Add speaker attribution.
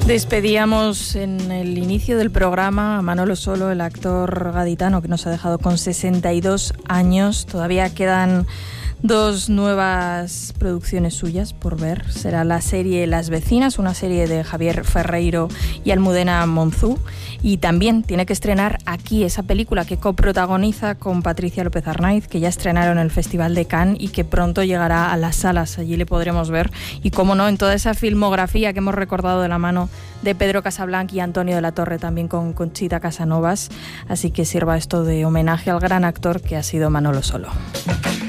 Speaker 1: Despedíamos en el inicio del programa a Manolo Solo, el actor gaditano que nos ha dejado con 62 años. Todavía quedan 2 nuevas producciones suyas por ver. Será la serie Las Vecinas, una serie de Javier Ferreiro y Almudena Monzú. Y también tiene que estrenar Aquí, esa película que coprotagoniza con Patricia López Arnaiz, que ya estrenaron en el Festival de Cannes y que pronto llegará a las salas. Allí le podremos ver. Y cómo no, en toda esa filmografía que hemos recordado de la mano de Pedro Casablanch y Antonio de la Torre, también con Conchita Casanovas. Así que sirva esto de homenaje al gran actor que ha sido Manolo Solo.